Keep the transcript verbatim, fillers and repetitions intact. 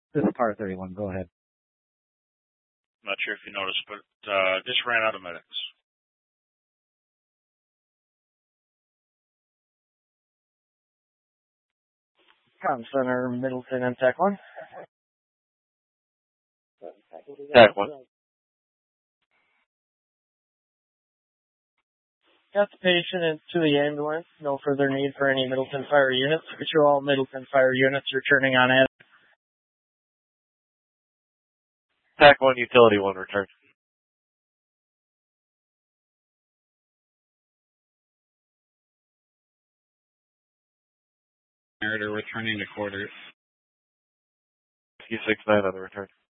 This is Par thirty-one. Go ahead. I'm not sure if you noticed, but uh, just ran out of medics. Com Center, Middleton, and Tech one. Tech one. Got the patient into the ambulance. No further need for any Middleton Fire units. Which are all Middleton Fire units returning on ad. Tech one, Utility one, return. Narrator returning to quarters. Q six nine on the return.